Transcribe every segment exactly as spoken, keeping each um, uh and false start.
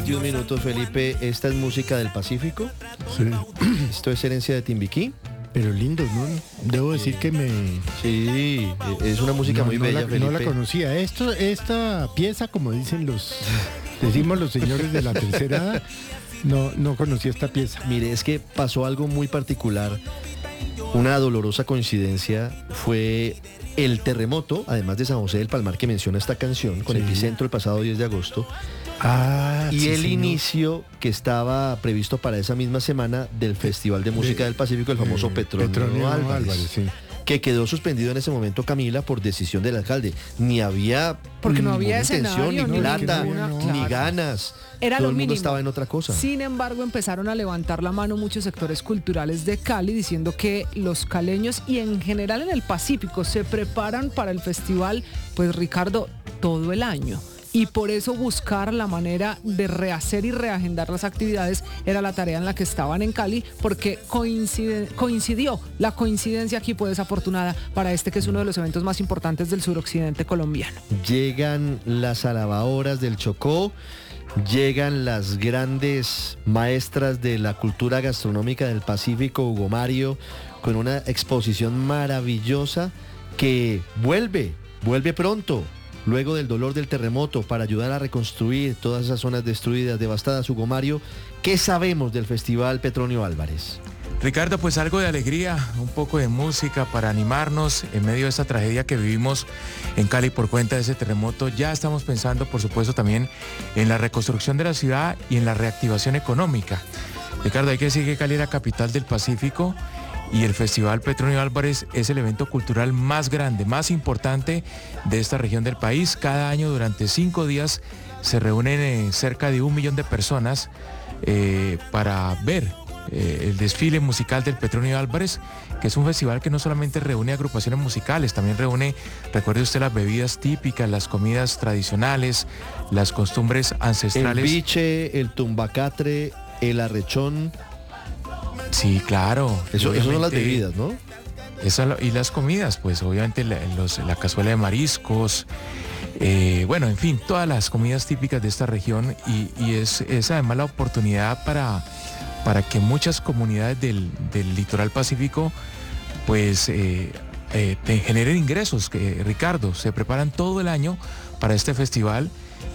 veintiún minutos, Felipe. ¿Esta es música del Pacífico? Sí. ¿Esto es herencia de Timbiquí? Pero lindos, ¿no? Debo decir que me... Sí, es una música no, muy no bella, la, Felipe. No la conocía. Esto, esta pieza, como dicen los... Decimos los señores de la tercera edad, no, no conocía esta pieza. Mire, es que pasó algo muy particular. Una dolorosa coincidencia fue el terremoto, además de San José del Palmar, que menciona esta canción, con Sí. epicentro el pasado diez de agosto. Ah, Y sí, el señor. inicio que estaba previsto para esa misma semana del Festival de Música De- del Pacífico, el famoso Eh, Petronio, Petronio Álvarez, Álvarez, sí. que quedó suspendido en ese momento, Camila, por decisión del alcalde. Ni había Porque no había ninguna intención, escenario, ni ni plata, ninguna- ni claro. ganas. Era Todo lo el mundo mínimo. estaba en otra cosa. Sin embargo, empezaron a levantar la mano muchos sectores culturales de Cali diciendo que los caleños y en general en el Pacífico se preparan para el festival, pues Ricardo, todo el año. Y por eso buscar la manera de rehacer y reagendar las actividades era la tarea en la que estaban en Cali, porque coincide, coincidió, la coincidencia aquí fue desafortunada para este que es uno de los eventos más importantes del suroccidente colombiano. Llegan las alabadoras del Chocó, llegan las grandes maestras de la cultura gastronómica del Pacífico, Hugo Mario, con una exposición maravillosa que vuelve, vuelve pronto, luego del dolor del terremoto, para ayudar a reconstruir todas esas zonas destruidas, devastadas. Hugo Mario, ¿qué sabemos del Festival Petronio Álvarez? Ricardo, pues algo de alegría, un poco de música para animarnos en medio de esta tragedia que vivimos en Cali por cuenta de ese terremoto. Ya estamos pensando, por supuesto, también en la reconstrucción de la ciudad y en la reactivación económica. Ricardo, hay que decir que Cali era capital del Pacífico y el Festival Petronio Álvarez es el evento cultural más grande, más importante de esta región del país. Cada año durante cinco días se reúnen eh, cerca de un millón de personas eh, para ver eh, el desfile musical del Petronio Álvarez, que es un festival que no solamente reúne agrupaciones musicales, también reúne, recuerde usted, las bebidas típicas, las comidas tradicionales, las costumbres El ancestrales. biche, el tumbacatre, el arrechón, Sí, claro. eso, eso son las Obviamente, bebidas, ¿no? Esa lo- y las comidas, pues obviamente la, los- la cazuela de mariscos, eh, bueno, en fin, todas las comidas típicas de esta región y, y es, es además la oportunidad para, para que muchas comunidades del, del litoral pacífico pues eh, eh, te generen ingresos, que, Ricardo, se preparan todo el año para este festival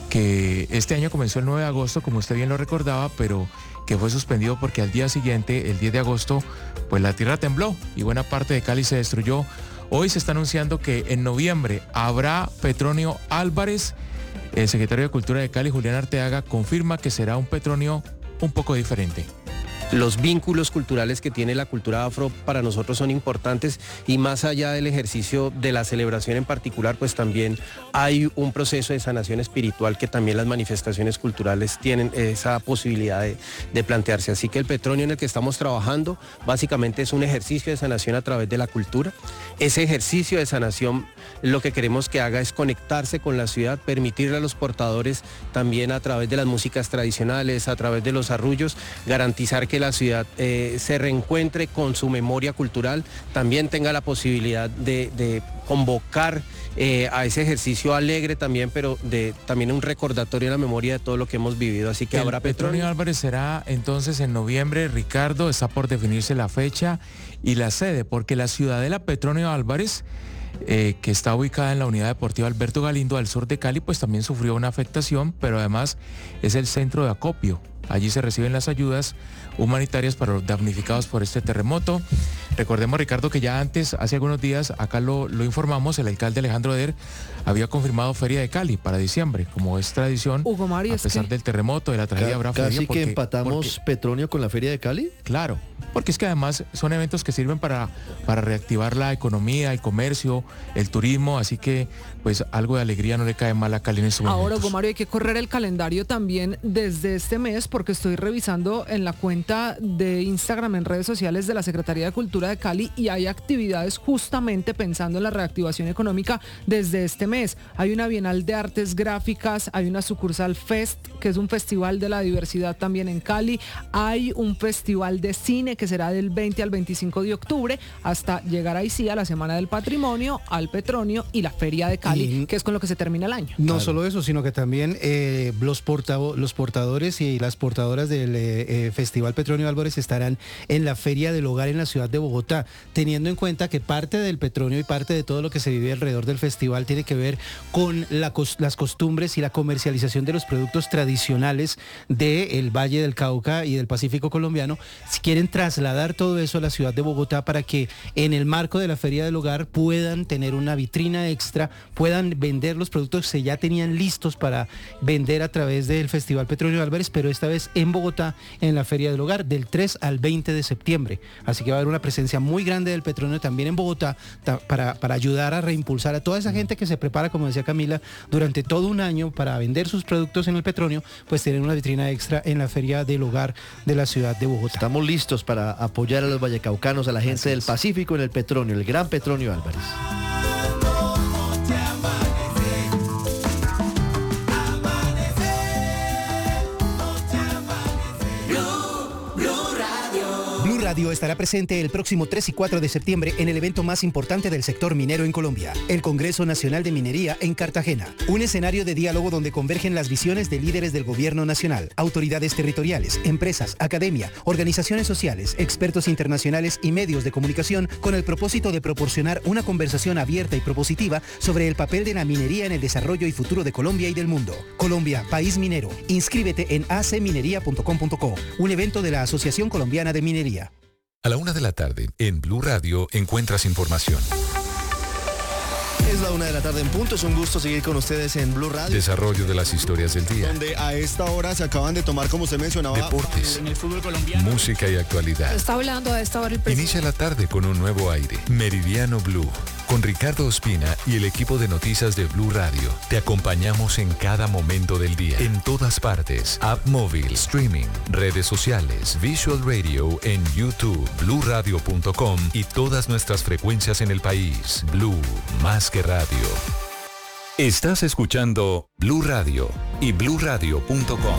que este año comenzó el nueve de agosto, como usted bien lo recordaba, pero que fue suspendido porque al día siguiente, el diez de agosto, pues la tierra tembló y buena parte de Cali se destruyó. Hoy se está anunciando que en noviembre habrá Petronio Álvarez. El secretario de Cultura de Cali, Julián Arteaga, confirma que será un Petronio un poco diferente. Los vínculos culturales que tiene la cultura afro para nosotros son importantes y más allá del ejercicio de la celebración en particular, pues también hay un proceso de sanación espiritual que también las manifestaciones culturales tienen esa posibilidad de, de plantearse. Así que el Petronio en el que estamos trabajando básicamente es un ejercicio de sanación a través de la cultura. Ese ejercicio de sanación lo que queremos que haga es conectarse con la ciudad, permitirle a los portadores también a través de las músicas tradicionales, a través de los arrullos, garantizar que la ciudad eh, se reencuentre con su memoria cultural, también tenga la posibilidad de, de convocar eh, a ese ejercicio alegre también, pero de también un recordatorio en la memoria de todo lo que hemos vivido. Así que El habrá Petronio Petronio. Álvarez será entonces en noviembre, Ricardo, está por definirse la fecha y la sede, porque la ciudadela Petronio Álvarez, eh, que está ubicada en la unidad deportiva Alberto Galindo al sur de Cali, pues también sufrió una afectación, pero además es el centro de acopio. Allí se reciben las ayudas humanitarias para los damnificados por este terremoto. Recordemos, Ricardo, que ya antes, hace algunos días, acá lo, lo informamos, el alcalde Alejandro Eder había confirmado Feria de Cali para diciembre, como es tradición. Hugo Mario, a es pesar que- del terremoto, de la tragedia, habrá Casi feria. que porque- empatamos porque- Petronio con la Feria de Cali. Claro, porque es que además son eventos que sirven para, para reactivar la economía, el comercio, el turismo, así que pues algo de alegría no le cae mal a Cali en estos momentos. Ahora, Hugo Mario, hay que correr el calendario también desde este mes porque estoy revisando en la cuenta de Instagram, en redes sociales de la Secretaría de Cultura de Cali y hay actividades justamente pensando en la reactivación económica desde este mes. Hay una Bienal de Artes Gráficas, hay una sucursal Fest, que es un festival de la diversidad también en Cali, hay un festival de cine que será del veinte al veinticinco de octubre, hasta llegar ahí sí a la Semana del Patrimonio, al Petronio y la Feria de Cali, y que es con lo que se termina el año. No Claro. solo eso, sino que también eh, los, portavo- los portadores y las portadoras del eh, eh, Festival Petronio Álvarez estarán en la Feria del Hogar en la ciudad de Bogotá, teniendo en cuenta que parte del Petronio y parte de todo lo que se vive alrededor del festival tiene que ver con la cos- las costumbres y la comercialización de los productos tradicionales del Valle del Cauca y del Pacífico colombiano. Si quieren trasladar todo eso a la ciudad de Bogotá para que en el marco de la Feria del Hogar puedan tener una vitrina extra, puedan vender los productos que ya tenían listos para vender a través del Festival Petronio Álvarez, pero esta vez en Bogotá, en la Feria del Hogar, del tres al veinte de septiembre. Así que va a haber una presencia muy grande del Petronio también en Bogotá ta- para, para ayudar a reimpulsar a toda esa gente que se prepara, como decía Camila, durante todo un año para vender sus productos en el Petronio, pues tienen una vitrina extra en la Feria del Hogar de la ciudad de Bogotá. Estamos listos para apoyar a los vallecaucanos, a la gente del Pacífico en el Petronio, el gran Petronio Álvarez. Blue Radio estará presente el próximo tres y cuatro de septiembre en el evento más importante del sector minero en Colombia, el Congreso Nacional de Minería en Cartagena. Un escenario de diálogo donde convergen las visiones de líderes del gobierno nacional, autoridades territoriales, empresas, academia, organizaciones sociales, expertos internacionales y medios de comunicación con el propósito de proporcionar una conversación abierta y propositiva sobre el papel de la minería en el desarrollo y futuro de Colombia y del mundo. Colombia, país minero. Inscríbete en a c minería punto com punto co, un evento de la Asociación Colombiana de Minería. A la una de la tarde, en Blue Radio, encuentras información. Es la una de la tarde en punto, es un gusto seguir con ustedes en Blue Radio. Desarrollo de las historias del día. Donde a esta hora se acaban de tomar, como usted mencionaba, Deportes. en el fútbol colombiano. Música y actualidad. Está hablando a esta hora el presidente. Inicia la tarde con un nuevo aire. Meridiano Blue. Con Ricardo Ospina y el equipo de noticias de Blue Radio. Te acompañamos en cada momento del día. En todas partes. App móvil, streaming, redes sociales, Visual Radio en YouTube, blue radio punto com y todas nuestras frecuencias en el país. Blue, más que radio. Estás escuchando Blue Radio y blue radio punto com.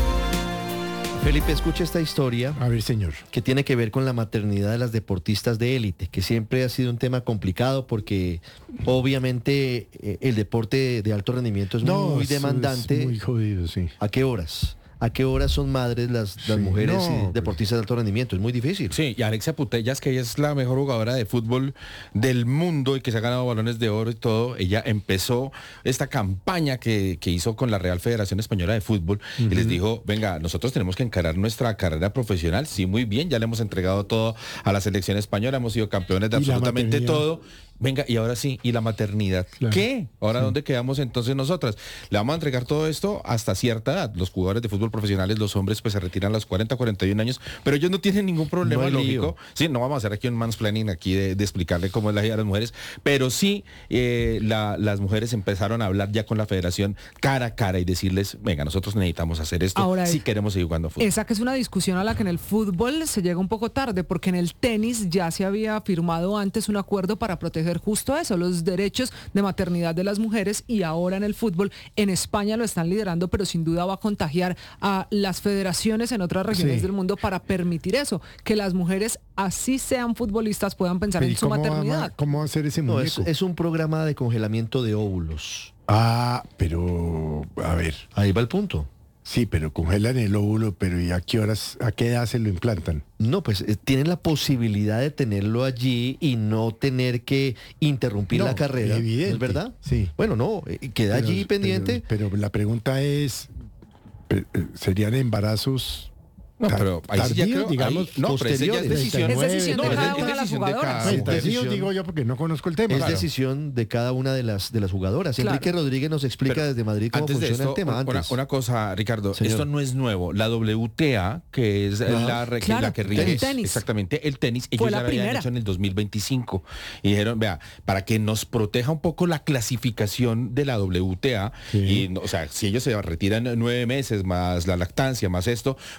Felipe, escucha esta historia. A ver, señor. Que tiene que ver con la maternidad de las deportistas de élite, que siempre ha sido un tema complicado porque obviamente eh, el deporte de alto rendimiento es No, muy eso demandante. es muy jodido, sí. ¿A qué horas? ¿A qué horas son madres las, las Sí, mujeres no, eh, pues. deportistas de alto rendimiento? Es muy difícil. Sí, y Alexia Putellas, que ella es la mejor jugadora de fútbol del mundo y que se ha ganado balones de oro y todo, ella empezó esta campaña que, que hizo con la Real Federación Española de Fútbol y les dijo, venga, nosotros tenemos que encarar nuestra carrera profesional, sí, muy bien, ya le hemos entregado todo a la selección española, hemos sido campeones de Y la absolutamente maternidad. todo. Venga, y ahora sí, y la maternidad. Claro. ¿Qué? Ahora, Sí. ¿dónde quedamos entonces nosotras? Le vamos a entregar todo esto hasta cierta edad. Los jugadores de fútbol profesionales, los hombres, pues se retiran a los cuarenta, cuarenta y un años, pero ellos no tienen ningún problema No hay lío. lógico. Sí, no vamos a hacer aquí un mansplaining aquí de, de explicarle cómo es la vida de las mujeres, pero sí eh, la- las mujeres empezaron a hablar ya con la federación cara a cara y decirles, venga, nosotros necesitamos hacer esto Ahora, si queremos seguir jugando fútbol. Esa que es una discusión a la que en el fútbol se llega un poco tarde, porque en el tenis ya se había firmado antes un acuerdo para proteger justo eso, los derechos de maternidad de las mujeres, y ahora en el fútbol, en España lo están liderando, pero sin duda va a contagiar a las federaciones en otras regiones Sí. del mundo para permitir eso, que las mujeres, así sean futbolistas, puedan pensar Pero ¿y en su cómo va a ma- maternidad. ¿Cómo va a ser ese No, es, muñeco? es un programa de congelamiento de óvulos. Ah, pero, a ver, Ahí va el punto. sí, pero congelan el óvulo, pero ¿y a qué horas, a qué edad se lo implantan? No, pues eh, tienen la posibilidad de tenerlo allí y no tener que interrumpir No, la carrera. evidente, ¿Es verdad? sí. Bueno, no, eh, queda Pero- allí pendiente. Pero, pero la pregunta es, pe- eh, ¿serían embarazos No, tar- pero ahí sí ya tardíos, creo, digamos, ahí- no, pero ese ya es posteriores? decisión. Es decisión de No, cada es una de las decisión de jugadoras. cada Pues, una. tardíos decisión- digo yo porque no conozco el tema. Es Claro. decisión de cada una de las de las jugadoras. Claro. Enrique Rodríguez nos explica Pero desde Madrid cómo Antes de funciona esto, el tema. una, Antes. una cosa, Ricardo, Señor. esto no es nuevo. La W T A, que es Ajá. la, re- Claro, la que rige el tenis. exactamente el tenis, Fue ellos la ya lo habían primera. hecho en el dos mil veinticinco. Y dijeron, vea, para que nos proteja un poco la clasificación de la W T A, Sí. y no- o sea, si ellos se retiran nueve meses más la lactancia, más esto, pues se retirarían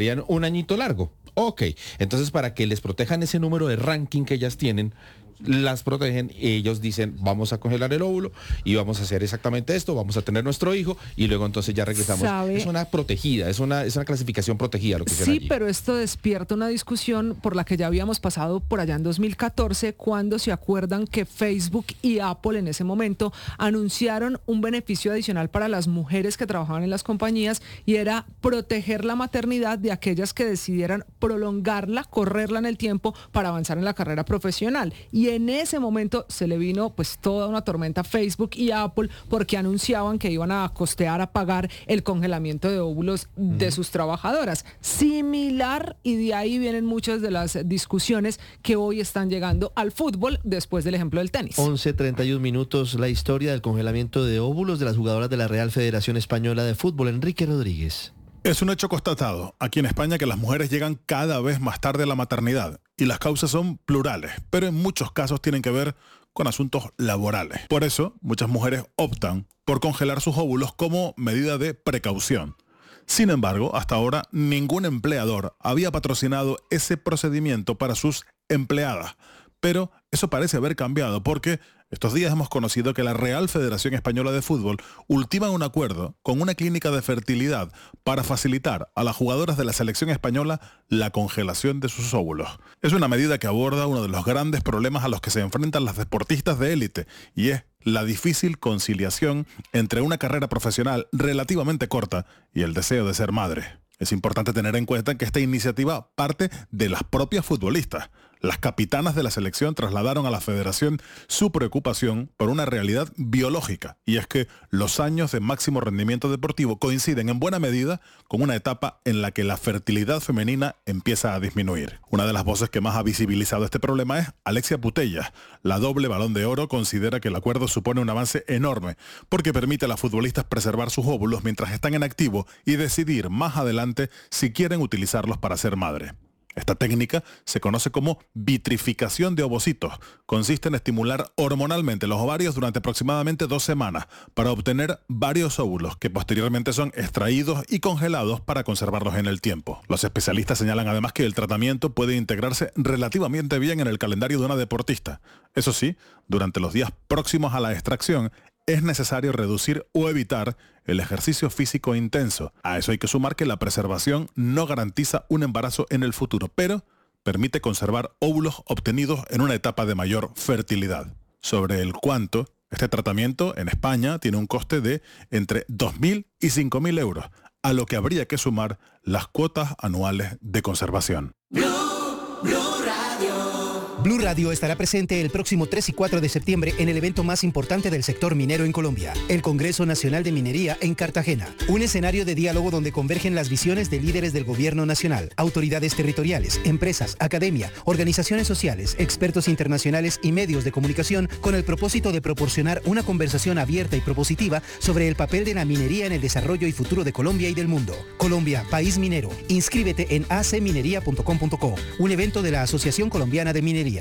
tendrían un añito largo. Ok, entonces para que les protejan ese número de ranking que ellas tienen, las protegen y ellos dicen, vamos a congelar el óvulo y vamos a hacer exactamente esto, vamos a tener nuestro hijo y luego entonces ya regresamos. ¿Sabe? Es una protegida, es una, es una clasificación protegida lo que hicieron Sí, allí. pero esto despierta una discusión por la que ya habíamos pasado por allá en dos mil catorce, cuando se acuerdan que Facebook y Apple en ese momento anunciaron un beneficio adicional para las mujeres que trabajaban en las compañías, y era proteger la maternidad de aquellas que decidieran prolongarla, correrla en el tiempo para avanzar en la carrera profesional. Y en ese momento se le vino pues toda una tormenta a Facebook y a Apple, porque anunciaban que iban a costear, a pagar el congelamiento de óvulos uh-huh. de sus trabajadoras. Similar, y de ahí vienen muchas de las discusiones que hoy están llegando al fútbol después del ejemplo del tenis. once treinta y un minutos, la historia del congelamiento de óvulos de las jugadoras de la Real Federación Española de Fútbol. Enrique Rodríguez. Es un hecho constatado aquí en España que las mujeres llegan cada vez más tarde a la maternidad, y las causas son plurales, pero en muchos casos tienen que ver con asuntos laborales. Por eso, muchas mujeres optan por congelar sus óvulos como medida de precaución. Sin embargo, hasta ahora ningún empleador había patrocinado ese procedimiento para sus empleadas. Pero eso parece haber cambiado, porque estos días hemos conocido que la Real Federación Española de Fútbol ultima un acuerdo con una clínica de fertilidad para facilitar a las jugadoras de la selección española la congelación de sus óvulos. Es una medida que aborda uno de los grandes problemas a los que se enfrentan las deportistas de élite, y es la difícil conciliación entre una carrera profesional relativamente corta y el deseo de ser madre. Es importante tener en cuenta que esta iniciativa parte de las propias futbolistas. Las capitanas de la selección trasladaron a la federación su preocupación por una realidad biológica, y es que los años de máximo rendimiento deportivo coinciden en buena medida con una etapa en la que la fertilidad femenina empieza a disminuir. Una de las voces que más ha visibilizado este problema es Alexia Putellas. La doble Balón de Oro considera que el acuerdo supone un avance enorme, porque permite a las futbolistas preservar sus óvulos mientras están en activo y decidir más adelante si quieren utilizarlos para ser madre. Esta técnica se conoce como vitrificación de ovocitos. Consiste en estimular hormonalmente los ovarios durante aproximadamente dos semanas para obtener varios óvulos que posteriormente son extraídos y congelados para conservarlos en el tiempo. Los especialistas señalan además que el tratamiento puede integrarse relativamente bien en el calendario de una deportista. Eso sí, durante los días próximos a la extracción, es necesario reducir o evitar el ejercicio físico intenso. A eso hay que sumar que la preservación no garantiza un embarazo en el futuro, pero permite conservar óvulos obtenidos en una etapa de mayor fertilidad. Sobre el cuánto, este tratamiento en España tiene un coste de entre dos mil y cinco mil euros, a lo que habría que sumar las cuotas anuales de conservación. Blue, Blue Radio. Blue Radio estará presente el próximo tres y cuatro de septiembre en el evento más importante del sector minero en Colombia, el Congreso Nacional de Minería en Cartagena. Un escenario de diálogo donde convergen las visiones de líderes del gobierno nacional, autoridades territoriales, empresas, academia, organizaciones sociales, expertos internacionales y medios de comunicación, con el propósito de proporcionar una conversación abierta y propositiva sobre el papel de la minería en el desarrollo y futuro de Colombia y del mundo. Colombia, país minero. Inscríbete en a c minería punto com punto co, un evento de la Asociación Colombiana de Minería.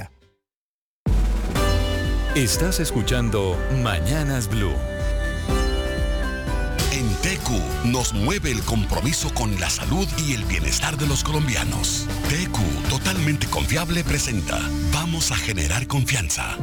Estás escuchando Mañanas Blue. En T Q nos mueve el compromiso con la salud y el bienestar de los colombianos. T Q, totalmente confiable, presenta Vamos a generar confianza.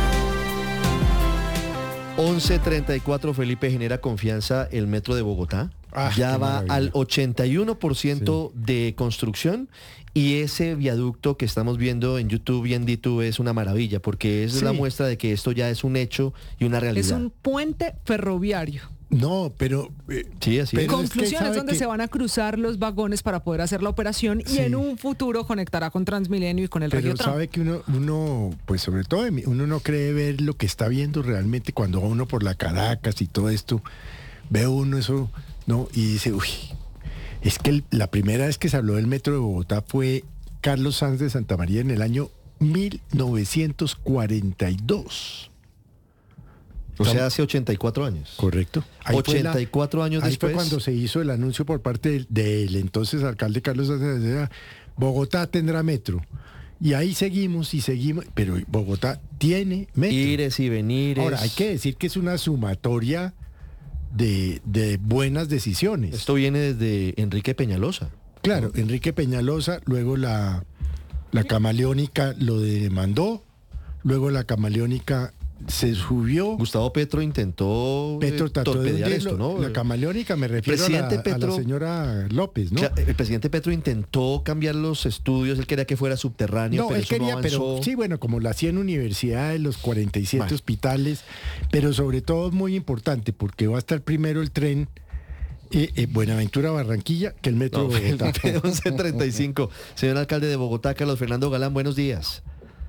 once treinta y cuatro, Felipe, genera confianza el metro de Bogotá. Ah, ya qué va maravilla. al ochenta y uno por ciento Sí. de construcción, y ese viaducto que estamos viendo en YouTube y en DTube es una maravilla, porque es Sí. la muestra de que esto ya es un hecho y una realidad. Es un puente ferroviario. No, pero... eh, Sí, así Pero es. es que Conclusión es sabe donde que- se van a cruzar los vagones para poder hacer la operación, y Sí. en un futuro conectará con Transmilenio y con el Pero Regiotram. sabe que uno, uno, pues sobre todo de mí, uno no cree ver lo que está viendo realmente cuando va uno por la Caracas y todo esto. Ve uno eso, ¿no? Y dice, uy, es que el- la primera vez que se habló del metro de Bogotá fue Carlos Sanz de Santa María en el año mil novecientos cuarenta y dos. O sea, hace ochenta y cuatro años. Correcto. Ahí fue la- ochenta y cuatro años ahí después. fue cuando se hizo el anuncio por parte del, del entonces alcalde Carlos Sanz de Santa María, Bogotá tendrá metro. Y ahí seguimos y seguimos, pero Bogotá tiene metro. Ires y venires. Ahora, hay que decir que es una sumatoria de, de buenas decisiones. Esto viene desde Enrique Peñalosa. Claro, Enrique Peñalosa, luego la, la Camaleónica lo demandó, luego la Camaleónica se subió. Gustavo Petro intentó Petro eh, trató de torpedear hundirlo. esto, ¿no? La Camaleónica me refiero a la, presidente a la Petro- señora López, ¿no? Cla- El presidente Petro intentó cambiar los estudios, él quería que fuera subterráneo, No, pero él eso quería, no pero avanzó. sí, bueno, como lo hacía en universidades, los cuarenta y siete Bueno. hospitales, pero sobre todo es muy importante porque va a estar primero el tren eh, eh, Buenaventura-Barranquilla que el metro No, el Bogotá. P once treinta y cinco. Señor alcalde de Bogotá, Carlos Fernando Galán, buenos días.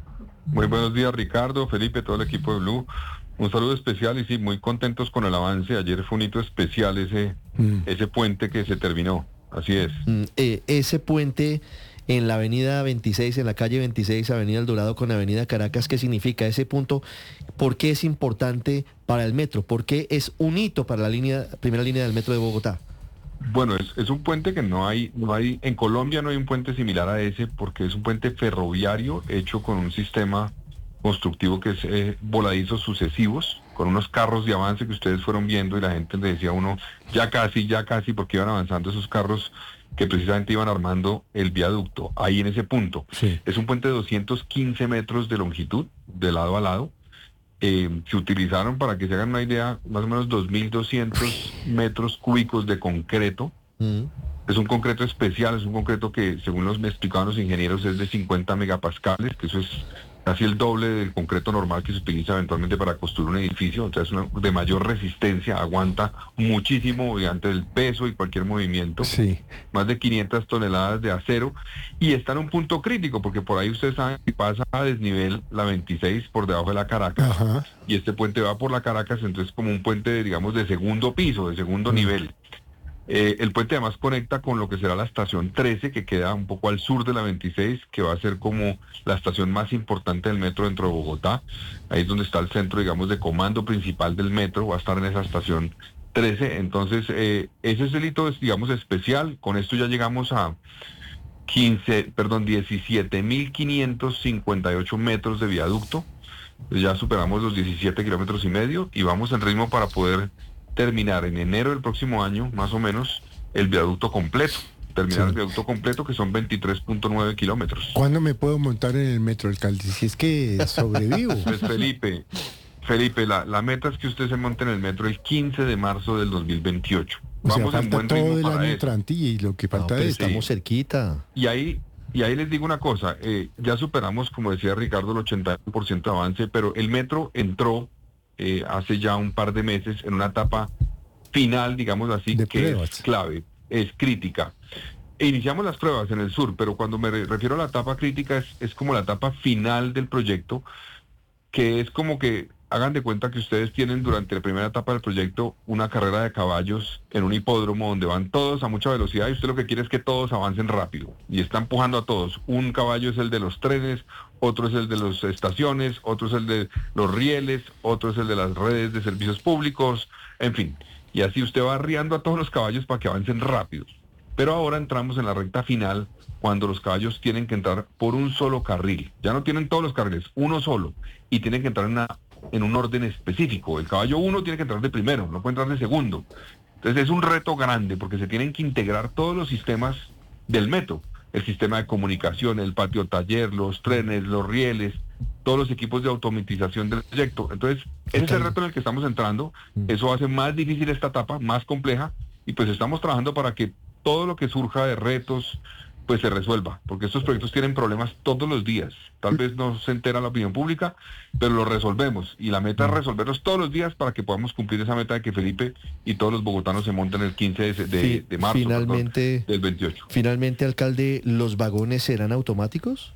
Muy buenos días, Ricardo, Felipe, todo el equipo de Blue. Un saludo especial y sí, muy contentos con el avance. Ayer fue un hito especial ese, Mm. ese puente que se terminó. Así es. Mm, eh, ese puente en la avenida veintiséis, en la calle veintiséis, avenida El Dorado con avenida Caracas, ¿qué significa ese punto? ¿Por qué es importante para el metro? ¿Por qué es un hito para la línea, primera línea del metro de Bogotá? Bueno, es, es un puente que no hay, no hay, en Colombia no hay un puente similar a ese porque es un puente ferroviario hecho con un sistema constructivo que es eh, voladizos sucesivos, con unos carros de avance que ustedes fueron viendo y la gente le decía a uno, ya casi, ya casi, porque iban avanzando esos carros que precisamente iban armando el viaducto, ahí en ese punto. Sí. Es un puente de doscientos quince metros de longitud, de lado a lado. Eh, se utilizaron, para que se hagan una idea, más o menos dos mil doscientos metros cúbicos de concreto. Mm. Es un concreto especial, es un concreto que, según los me explicaban los ingenieros, es de cincuenta megapascales, que eso es casi el doble del concreto normal que se utiliza eventualmente para construir un edificio. Entonces, una, de mayor resistencia, aguanta muchísimo ante el peso y cualquier movimiento. Sí. Más de quinientas toneladas de acero, y está en un punto crítico, porque por ahí ustedes saben que pasa a desnivel la veintiséis por debajo de la Caracas, Ajá. y este puente va por la Caracas, entonces como un puente, digamos, de segundo piso, de segundo Mm. nivel. Eh, el puente además conecta con lo que será la estación trece, que queda un poco al sur de la veintiséis, que va a ser como la estación más importante del metro dentro de Bogotá. Ahí es donde está el centro, digamos, de comando principal del metro, va a estar en esa estación trece. Entonces, eh, ese es el hito, digamos, especial. Con esto ya llegamos a quince, perdón, diecisiete mil quinientos cincuenta y ocho metros de viaducto. Ya superamos los diecisiete kilómetros y medio y vamos en ritmo para poder terminar en enero del próximo año, más o menos, el viaducto completo. Terminar Sí. el viaducto completo, que son veintitrés punto nueve kilómetros. ¿Cuándo me puedo montar en el metro, alcalde? Si es que sobrevivo. Pues Felipe, Felipe, la, la meta es que usted se monte en el metro el quince de marzo del dos mil veintiocho. O sea, Vamos en falta buen todo ritmo el para año eso. entrante y lo que No, falta pero es... estamos cerquita. Y ahí, y ahí les digo una cosa, eh, ya superamos, como decía Ricardo, el ochenta por ciento de avance, pero el metro entró eh, hace ya un par de meses en una etapa final, digamos así, De que pruebas. es clave, es crítica. E iniciamos las pruebas en el sur, pero cuando me re- refiero a la etapa crítica es, es como la etapa final del proyecto, que es como que hagan de cuenta que ustedes tienen durante la primera etapa del proyecto una carrera de caballos en un hipódromo donde van todos a mucha velocidad y usted lo que quiere es que todos avancen rápido y está empujando a todos. Un caballo es el de los trenes, otro es el de las estaciones, otro es el de los rieles, otro es el de las redes de servicios públicos, en fin. Y así usted va arriando a todos los caballos para que avancen rápido. Pero ahora entramos en la recta final, cuando los caballos tienen que entrar por un solo carril. Ya no tienen todos los carriles, uno solo. Y tienen que entrar en, una, en un orden específico. El caballo uno tiene que entrar de primero, no puede entrar de segundo. Entonces es un reto grande, porque se tienen que integrar todos los sistemas del metro. El sistema de comunicación, el patio taller, los trenes, los rieles, todos los equipos de automatización del proyecto. Entonces, ese es el reto en el que estamos entrando. Eso hace más difícil esta etapa, más compleja, y pues estamos trabajando para que todo lo que surja de retos pues se resuelva, porque estos proyectos tienen problemas todos los días. Tal vez no se entera la opinión pública, pero los resolvemos, y la meta es resolverlos todos los días para que podamos cumplir esa meta de que Felipe y todos los bogotanos se monten el quince de, de, Fi- de marzo, finalmente, perdón, del veintiocho. Finalmente, alcalde, ¿los vagones serán automáticos?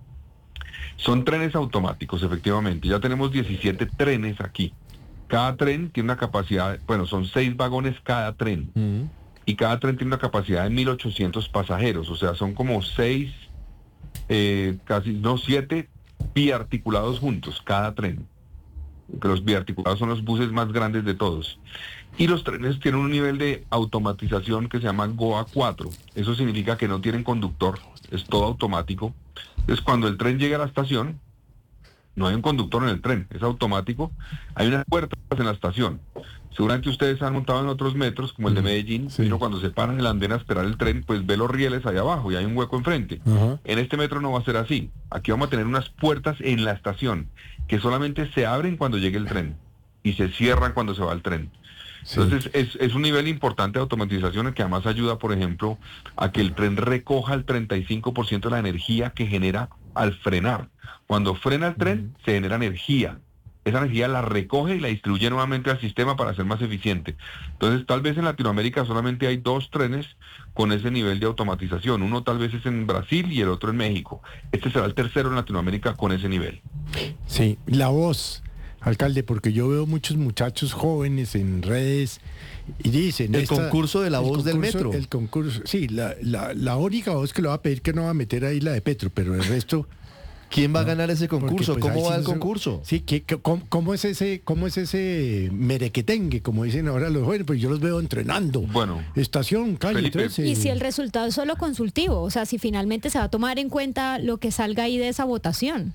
Son trenes automáticos, efectivamente. Ya tenemos diecisiete trenes aquí. Cada tren tiene una capacidad, bueno, son seis vagones cada tren. Mm. Y cada tren tiene una capacidad de mil ochocientos pasajeros, o sea, son como seis, eh, casi, no, siete biarticulados juntos, cada tren. Que los biarticulados son los buses más grandes de todos. Y los trenes tienen un nivel de automatización que se llama GOA cuatro. Eso significa que no tienen conductor, es todo automático. Entonces, cuando el tren llega a la estación, no hay un conductor en el tren, es automático. Hay unas puertas en la estación. Seguramente ustedes han montado en otros metros, como el de Medellín, sí. Pero cuando se paran en el andén a esperar el tren, pues ve los rieles ahí abajo y hay un hueco enfrente. Uh-huh. En este metro no va a ser así. Aquí vamos a tener unas puertas en la estación que solamente se abren cuando llegue el tren y se cierran cuando se va el tren. Sí. Entonces es, es un nivel importante de automatización que además ayuda, por ejemplo, a que el tren recoja el treinta y cinco por ciento de la energía que genera al frenar. Cuando frena el tren, uh-huh. se genera energía. Esa energía la recoge y la distribuye nuevamente al sistema para ser más eficiente. Entonces, tal vez en Latinoamérica solamente hay dos trenes con ese nivel de automatización. Uno tal vez es en Brasil y el otro en México. Este será el tercero en Latinoamérica con ese nivel. Sí, la voz, alcalde, porque yo veo muchos muchachos jóvenes en redes y dicen... El esta, concurso de la voz del metro. El concurso, sí, la, la, la única voz que le va a pedir que no va a meter ahí la de Petro, pero el resto... ¿Quién va a ganar ese concurso? Porque, pues, ¿cómo va el concurso? Sí, ¿qué, cómo, cómo es ese, cómo es ese merequetengue, como dicen ahora los jóvenes? Pues yo los veo entrenando. Bueno, estación, calle Felipe. trece. Y si el resultado es solo consultivo, o sea, si finalmente se va a tomar en cuenta lo que salga ahí de esa votación.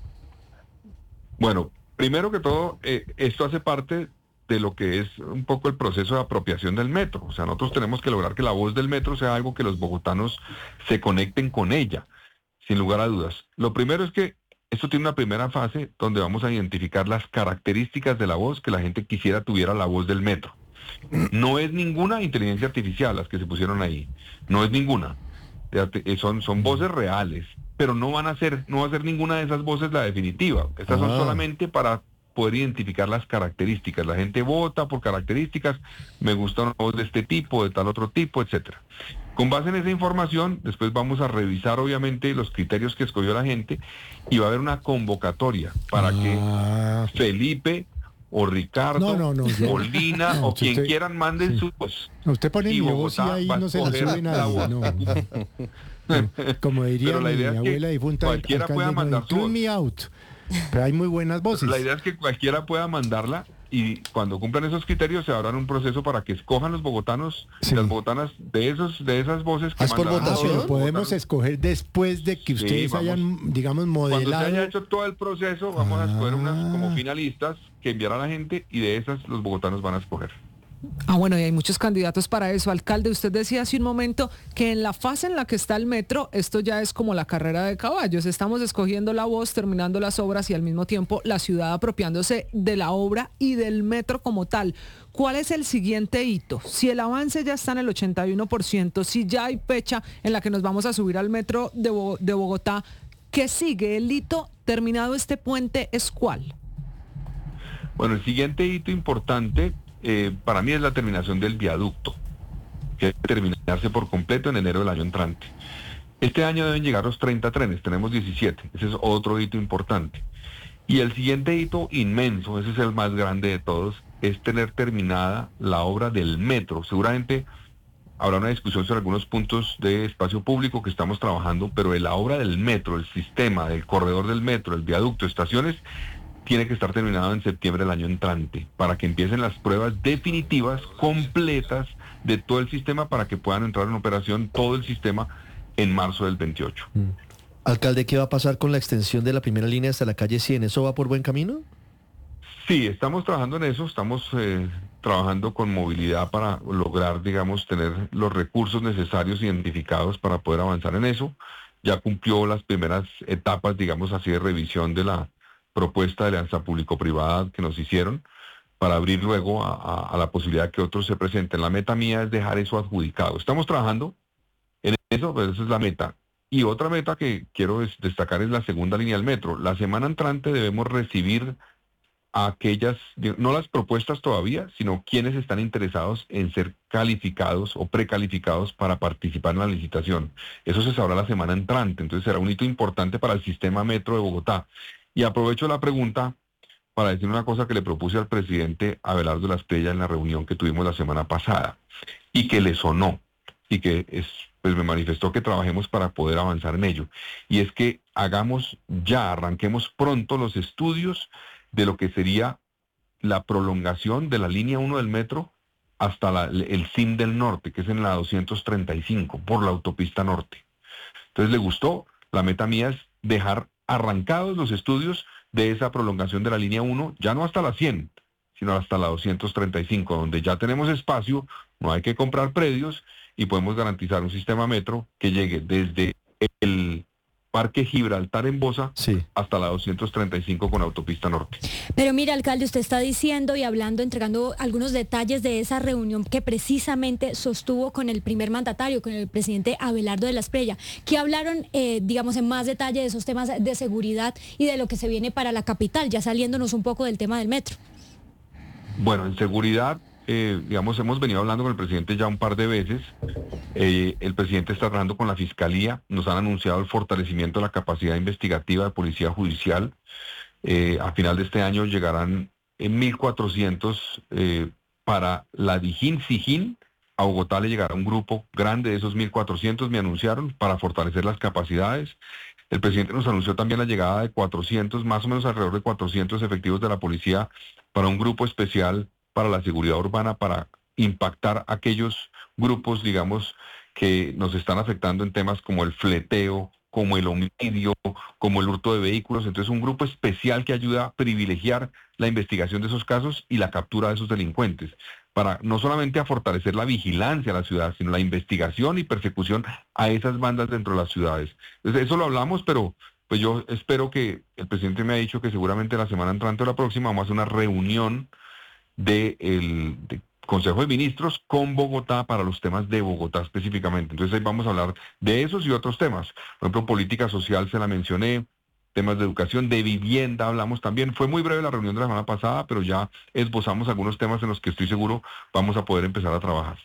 Bueno, primero que todo, eh, esto hace parte de lo que es un poco el proceso de apropiación del metro. O sea, nosotros tenemos que lograr que la voz del metro sea algo que los bogotanos se conecten con ella, sin lugar a dudas. Lo primero es que esto tiene una primera fase donde vamos a identificar las características de la voz que la gente quisiera tuviera la voz del metro. No es ninguna inteligencia artificial las que se pusieron ahí, no es ninguna. Son, son voces reales, pero no van a ser, no va a ser ninguna de esas voces la definitiva. Estas ah. son solamente para poder identificar las características. La gente vota por características, me gusta una voz de este tipo, de tal otro tipo, etcétera. Con base en esa información, después vamos a revisar obviamente los criterios que escogió la gente y va a haber una convocatoria para ah. que Felipe o Ricardo no, no, no, o Lina no, o quien usted, quieran manden sí. su voz. Usted pone mi voz y ahí no se la sube nadie. No. Como diría mi, mi abuela difunta, cualquiera pueda mandar su voz. Me out. Pero hay muy buenas voces. La idea es que cualquiera pueda mandarla y cuando cumplan esos criterios se habrá un proceso para que escojan los bogotanos, sí. las bogotanas de esos de esas voces que ¿Es por votación? Ah, podemos bogotanos. Escoger después de que ustedes sí, hayan, digamos, modelado. Cuando se haya hecho todo el proceso, vamos ah. a escoger unas como finalistas que enviará a la gente y de esas los bogotanos van a escoger. Ah, bueno, y hay muchos candidatos para eso. Alcalde, usted decía hace un momento que en la fase en la que está el metro, esto ya es como la carrera de caballos. Estamos escogiendo la voz, terminando las obras y al mismo tiempo la ciudad apropiándose de la obra y del metro como tal. ¿Cuál es el siguiente hito? Si el avance ya está en el ochenta y uno por ciento, si ya hay fecha en la que nos vamos a subir al metro de, Bo- de Bogotá, ¿qué sigue? ¿El hito terminado este puente es cuál? Bueno, el siguiente hito importante Eh, para mí es la terminación del viaducto, que debe terminarse por completo en enero del año entrante. Este año deben llegar los treinta trenes, tenemos diecisiete, ese es otro hito importante. Y el siguiente hito inmenso, ese es el más grande de todos, es tener terminada la obra del metro. Seguramente habrá una discusión sobre algunos puntos de espacio público que estamos trabajando, pero la obra del metro, el sistema, el corredor del metro, el viaducto, estaciones, tiene que estar terminado en septiembre del año entrante, para que empiecen las pruebas definitivas, completas, de todo el sistema, para que puedan entrar en operación todo el sistema en marzo del veintiocho. Mm. Alcalde, ¿qué va a pasar con la extensión de la primera línea hasta la calle cien? ¿Eso va por buen camino? Sí, estamos trabajando en eso, estamos eh, trabajando con movilidad para lograr, digamos, tener los recursos necesarios identificados para poder avanzar en eso. Ya cumplió las primeras etapas, digamos así, de revisión de la propuesta de alianza público-privada que nos hicieron para abrir luego a, a, a la posibilidad que otros se presenten. La meta mía es dejar eso adjudicado. Estamos trabajando en eso, pero esa es la meta. Y otra meta que quiero es destacar es la segunda línea del metro. La semana entrante debemos recibir a aquellas, no las propuestas todavía, sino quienes están interesados en ser calificados o precalificados para participar en la licitación. Eso se sabrá la semana entrante, entonces será un hito importante para el sistema metro de Bogotá. Y aprovecho la pregunta para decir una cosa que le propuse al presidente Abelardo Lasprilla en la reunión que tuvimos la semana pasada y que le sonó y que es, pues me manifestó que trabajemos para poder avanzar en ello. Y es que hagamos ya, arranquemos pronto los estudios de lo que sería la prolongación de la línea uno del metro hasta la, el C I M del norte, que es en la doscientos treinta y cinco, por la autopista norte. Entonces le gustó, la meta mía es dejar arrancados los estudios de esa prolongación de la línea uno, ya no hasta la cien, sino hasta la doscientos treinta y cinco, donde ya tenemos espacio, no hay que comprar predios y podemos garantizar un sistema metro que llegue desde el Parque Gibraltar en Bosa sí. hasta la doscientos treinta y cinco con autopista norte. Pero mira, alcalde, usted está diciendo y hablando, entregando algunos detalles de esa reunión que precisamente sostuvo con el primer mandatario, con el presidente Abelardo de la Espriella, que hablaron, eh, digamos, en más detalle de esos temas de seguridad y de lo que se viene para la capital, ya saliéndonos un poco del tema del metro. Bueno, en seguridad, eh, digamos, hemos venido hablando con el presidente ya un par de veces. Eh, el presidente está trabajando con la Fiscalía. Nos han anunciado el fortalecimiento de la capacidad investigativa de Policía Judicial. Eh, a final de este año llegarán en mil cuatrocientos eh, para la Dijín-Sijín. A Bogotá le llegará un grupo grande de esos mil cuatrocientos, me anunciaron, para fortalecer las capacidades. El presidente nos anunció también la llegada de cuatrocientos, más o menos alrededor de cuatrocientos efectivos de la policía para un grupo especial para la seguridad urbana, para impactar aquellos grupos, digamos, que nos están afectando en temas como el fleteo, como el homicidio, como el hurto de vehículos. Entonces, un grupo especial que ayuda a privilegiar la investigación de esos casos y la captura de esos delincuentes, para no solamente a fortalecer la vigilancia a la ciudad, sino la investigación y persecución a esas bandas dentro de las ciudades. Entonces, eso lo hablamos, pero pues yo espero que el presidente me ha dicho que seguramente la semana entrante o la próxima vamos a hacer una reunión del de de Consejo de Ministros con Bogotá para los temas de Bogotá específicamente. Entonces ahí vamos a hablar de esos y otros temas. Por ejemplo, política social se la mencioné, temas de educación, de vivienda hablamos también. Fue muy breve la reunión de la semana pasada, pero ya esbozamos algunos temas en los que estoy seguro vamos a poder empezar a trabajar.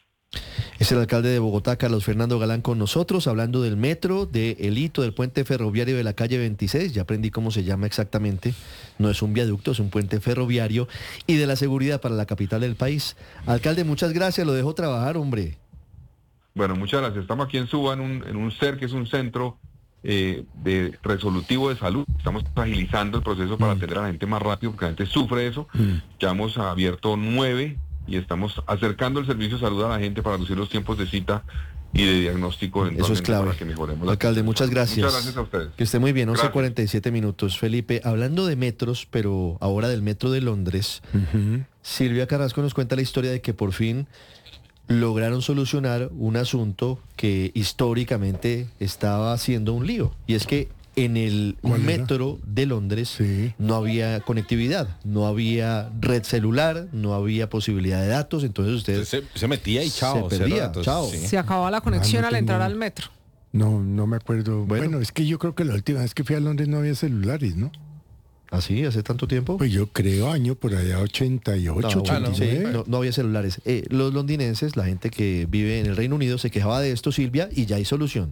Es el alcalde de Bogotá, Carlos Fernando Galán, con nosotros, hablando del metro, del hito del puente ferroviario de la calle veintiséis, ya aprendí cómo se llama exactamente, no es un viaducto, es un puente ferroviario, y de la seguridad para la capital del país. Alcalde, muchas gracias, lo dejo trabajar, hombre. Bueno, muchas gracias. Estamos aquí en Suba, en un, en un C E R, que es un centro eh, de resolutivo de salud. Estamos agilizando el proceso para atender a la gente más rápido, porque la gente sufre eso. Mm. Ya hemos abierto nueve y estamos acercando el servicio de salud a la gente para reducir los tiempos de cita y de diagnóstico. Eso es clave. Para que mejoremos. Alcalde, muchas gracias. Muchas gracias a ustedes. Que esté muy bien, once cuarenta y siete minutos. Felipe, hablando de metros, pero ahora del metro de Londres, uh-huh. Silvia Carrasco nos cuenta la historia de que por fin lograron solucionar un asunto que históricamente estaba siendo un lío. Y es que en el metro de Londres sí. no había conectividad, no había red celular, no había posibilidad de datos, entonces usted se, se metía y chao, se perdía, datos, chao. Sí. Se acababa la conexión ah, no al entrar al metro. No, no me acuerdo. Bueno. bueno, es que yo creo que la última vez que fui a Londres no había celulares, ¿no? ¿Ah, sí? ¿Hace tanto tiempo? Pues yo creo año por allá ochenta y ocho, no, bueno, sí, no, no había celulares. Eh, los londinenses, la gente que vive en el Reino Unido, se quejaba de esto, Silvia, y ya hay solución.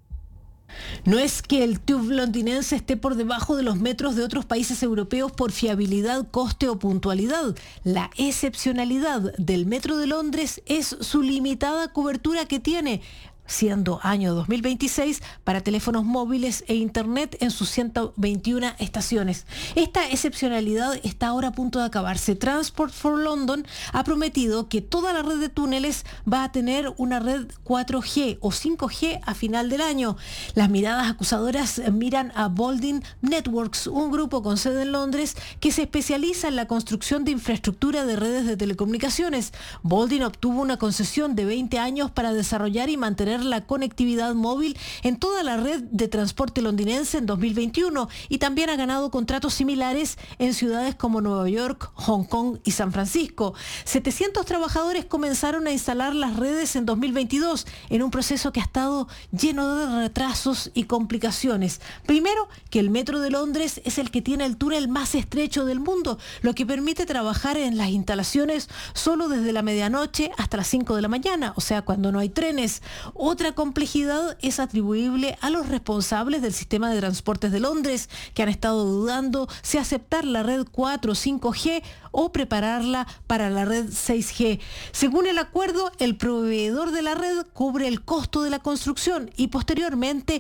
No es que el tube londinense esté por debajo de los metros de otros países europeos por fiabilidad, coste o puntualidad. La excepcionalidad del metro de Londres es su limitada cobertura que tiene, siendo año dos mil veintiséis para teléfonos móviles e internet en sus ciento veintiuna estaciones. Esta excepcionalidad está ahora a punto de acabarse. Transport for London ha prometido que toda la red de túneles va a tener una red cuatro G o cinco G a final del año. Las miradas acusadoras miran a Bolding Networks, un grupo con sede en Londres que se especializa en la construcción de infraestructura de redes de telecomunicaciones. Bolding obtuvo una concesión de veinte años para desarrollar y mantener la conectividad móvil en toda la red de transporte londinense en dos mil veintiuno y también ha ganado contratos similares en ciudades como Nueva York, Hong Kong y San Francisco. setecientos trabajadores comenzaron a instalar las redes en dos mil veintidós en un proceso que ha estado lleno de retrasos y complicaciones. Primero, que el metro de Londres es el que tiene el túnel más estrecho del mundo, lo que permite trabajar en las instalaciones solo desde la medianoche hasta las cinco de la mañana, o sea, cuando no hay trenes. Otra complejidad es atribuible a los responsables del sistema de transportes de Londres, que han estado dudando si aceptar la red cuatro o cinco G o prepararla para la red seis G. Según el acuerdo, el proveedor de la red cubre el costo de la construcción y posteriormente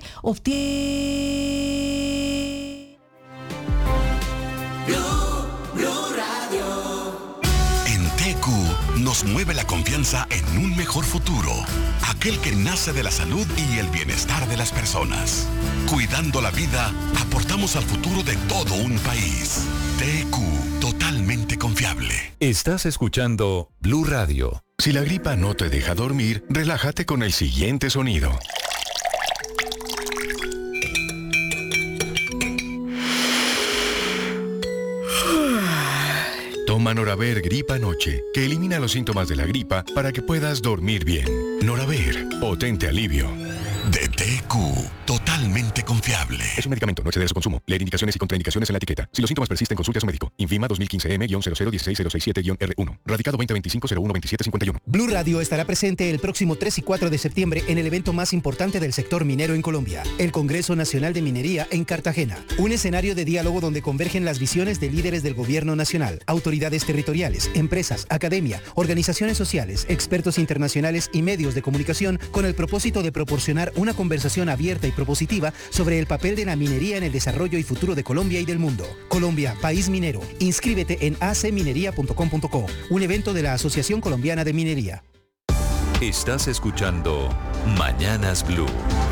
obtiene... En T Q nos mueve la confianza en un mejor futuro, aquel que nace de la salud y el bienestar de las personas. Cuidando la vida, aportamos al futuro de todo un país. T E Q, totalmente confiable. Estás escuchando Blue Radio. Si la gripa no te deja dormir, relájate con el siguiente sonido. Toma Noraver Gripa Noche, que elimina los síntomas de la gripa para que puedas dormir bien. Noraver, potente alivio. De T E Q, totalmente confiable. Es un medicamento, no exceder su consumo. Leer indicaciones y contraindicaciones en la etiqueta. Si los síntomas persisten, consulte a su médico. Infima dos mil quince M cero cero uno seis cero seis siete R uno. Radicado veinte veinticinco cero uno veintisiete cincuenta y uno. Blue Radio estará presente el próximo tres y cuatro de septiembre en el evento más importante del sector minero en Colombia, el Congreso Nacional de Minería en Cartagena. Un escenario de diálogo donde convergen las visiones de líderes del gobierno nacional, autoridades territoriales, empresas, academia, organizaciones sociales, expertos internacionales y medios de comunicación, con el propósito de proporcionar una conversación abierta y propositiva sobre el papel de la minería en el desarrollo y futuro de Colombia y del mundo. Colombia, país minero. Inscríbete en a c minería punto com punto co, un evento de la Asociación Colombiana de Minería. Estás escuchando Mañanas Blue.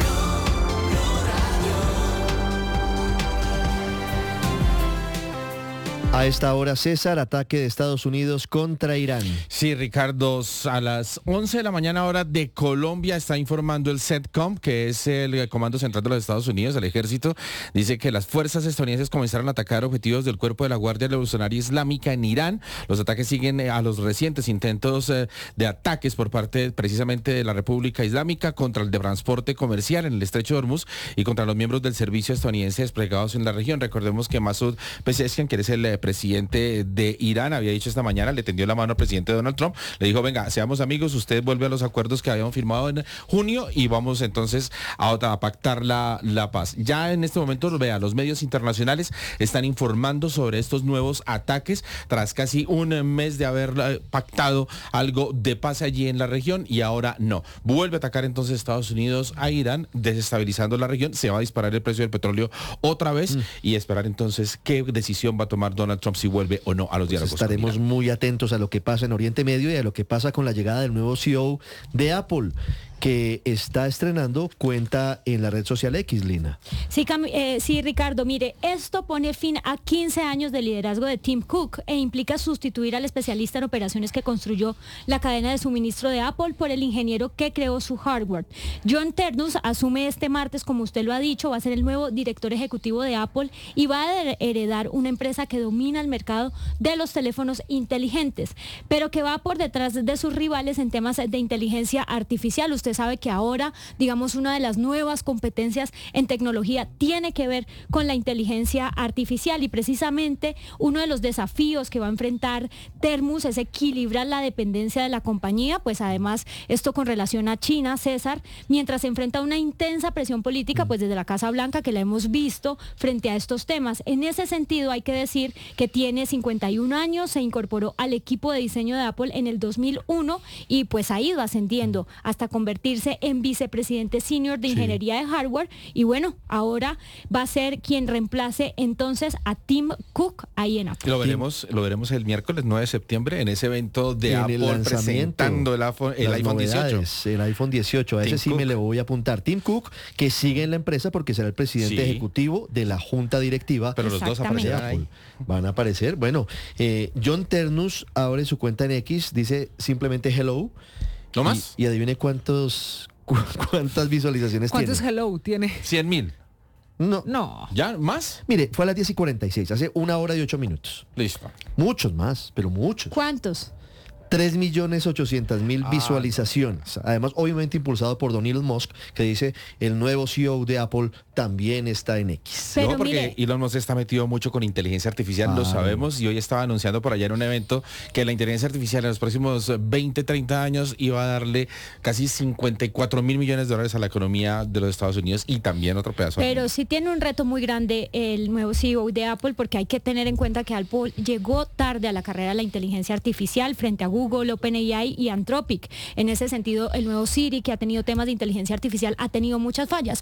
A esta hora, César, ataque de Estados Unidos contra Irán. Sí, Ricardo, a las once de la mañana hora de Colombia está informando el CENTCOM, que es el Comando Central de los Estados Unidos, el ejército. Dice que las fuerzas estadounidenses comenzaron a atacar objetivos del cuerpo de la Guardia Revolucionaria Islámica en Irán. Los ataques siguen a los recientes intentos eh, de ataques por parte precisamente de la República Islámica contra el de transporte comercial en el Estrecho de Hormuz y contra los miembros del servicio estadounidense desplegados en la región. Recordemos que Masoud Pezeshkian, que es el eh, presidente de Irán, había dicho esta mañana, le tendió la mano al presidente Donald Trump, le dijo, venga, seamos amigos, usted vuelve a los acuerdos que habíamos firmado en junio y vamos entonces a, a pactar la, la paz. Ya en este momento, vea, los medios internacionales están informando sobre estos nuevos ataques tras casi un mes de haber pactado algo de paz allí en la región y ahora no. Vuelve a atacar entonces Estados Unidos a Irán, desestabilizando la región, se va a disparar el precio del petróleo otra vez mm. y esperar entonces qué decisión va a tomar Donald Trump si vuelve o no a los diálogos. Pues estaremos muy atentos a lo que pasa en Oriente Medio y a lo que pasa con la llegada del nuevo C E O de Apple, que está estrenando cuenta en la red social X, Lina. Sí, Cam eh, sí, Ricardo, mire, esto pone fin a quince años de liderazgo de Tim Cook e implica sustituir al especialista en operaciones que construyó la cadena de suministro de Apple por el ingeniero que creó su hardware. John Ternus asume este martes, como usted lo ha dicho, va a ser el nuevo director ejecutivo de Apple y va a heredar una empresa que domina el mercado de los teléfonos inteligentes, pero que va por detrás de sus rivales en temas de inteligencia artificial. Usted sabe que ahora, digamos, una de las nuevas competencias en tecnología tiene que ver con la inteligencia artificial y precisamente uno de los desafíos que va a enfrentar Ternus es equilibrar la dependencia de la compañía, pues además esto con relación a China, César, mientras se enfrenta a una intensa presión política, pues desde la Casa Blanca, que la hemos visto frente a estos temas. En ese sentido hay que decir que tiene cincuenta y un años, se incorporó al equipo de diseño de Apple en el dos mil uno y pues ha ido ascendiendo hasta convertirse en vicepresidente senior de ingeniería sí. de hardware y bueno, ahora va a ser quien reemplace entonces a Tim Cook ahí en Apple. Lo veremos, lo veremos el miércoles nueve de septiembre en ese evento de en Apple presentando el iPhone, el iPhone dieciocho. El iPhone dieciocho, a Tim ese sí Cook. me le voy a apuntar. Tim Cook, que sigue en la empresa porque será el presidente sí. ejecutivo de la junta directiva. Pero los dos aparecerán ahí. Van a aparecer. Bueno, eh, John Ternus abre su cuenta en X, dice simplemente hello. ¿No más? Y, y adivine cuántos cu cuántas visualizaciones ¿Cuántos tiene. hello tiene? cien mil. No. No. ¿Ya? ¿Más? Mire, fue a las diez y cuarenta y seis, hace una hora y ocho minutos. Listo. Muchos más, pero muchos. ¿Cuántos? tres millones ochocientos mil Ah, visualizaciones. Además, obviamente impulsado por Don Elon Musk, que dice el nuevo C E O de Apple también está en X. Pero no, porque mire, Elon Musk está metido mucho con inteligencia artificial, ah, lo sabemos, y hoy estaba anunciando por allá en un evento que la inteligencia artificial en los próximos veinte, treinta años iba a darle casi cincuenta y cuatro mil millones de dólares a la economía de los Estados Unidos y también otro pedazo. Pero sí tiene un reto muy grande el nuevo C E O de Apple, porque hay que tener en cuenta que Apple llegó tarde a la carrera de la inteligencia artificial frente a Google, OpenAI y Anthropic. En ese sentido, el nuevo Siri, que ha tenido temas de inteligencia artificial, ha tenido muchas fallas.